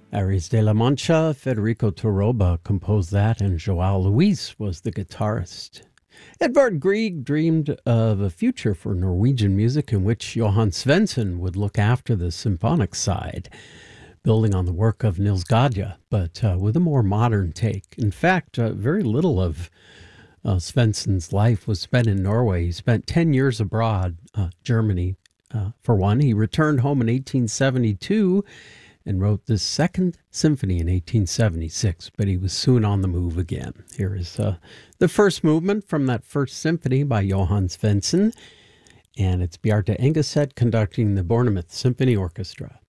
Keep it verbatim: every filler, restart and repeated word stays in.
Aries de la Mancha, Federico Toroba composed that, and Joao Luis was the guitarist. Edvard Grieg dreamed of a future for Norwegian music in which Johan Svensson would look after the symphonic side, building on the work of Nils Gade, but uh, with a more modern take. In fact, uh, very little of uh, Svensson's life was spent in Norway. He spent ten years abroad, uh, Germany, uh, for one. He returned home in eighteen seventy-two and wrote the Second Symphony in eighteen seventy-six, but he was soon on the move again. Here is uh, the first movement from that first symphony by Johan Svensson, and it's Bjarte Engeset conducting the Bournemouth Symphony Orchestra.